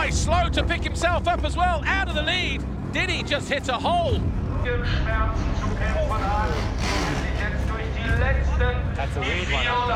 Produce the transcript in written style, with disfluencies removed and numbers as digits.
he's slow to pick himself up as well, out of the lead. Did he just hit a hole? That's a weird one.